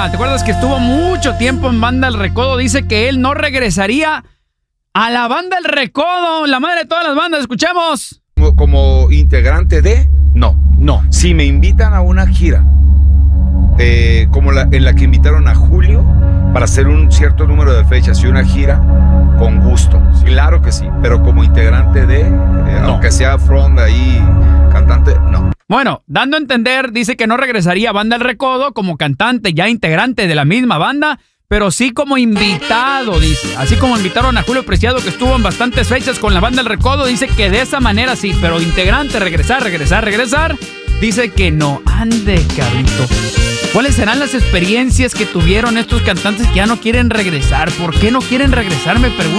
banda. ¿Te acuerdas que estuvo mucho tiempo en Banda El Recodo? Dice que él no regresaría a la Banda El Recodo, la madre de todas las bandas. Escuchemos. Como integrante de... No. Si me invitan a una gira, como en la que invitaron a Julio, para hacer un cierto número de fechas y una gira, con gusto. Claro que sí, pero como integrante de... aunque sea front ahí, cantante, no. Bueno, dando a entender, dice que no regresaría a Banda El Recodo como cantante, ya integrante de la misma banda, pero sí como invitado, dice. Así como invitaron a Julio Preciado, que estuvo en bastantes fechas con la Banda El Recodo, dice que de esa manera sí, pero integrante, regresar, dice que no. Ande, cabrito. ¿Cuáles serán las experiencias que tuvieron estos cantantes que ya no quieren regresar? ¿Por qué no quieren regresar? Me pregunto.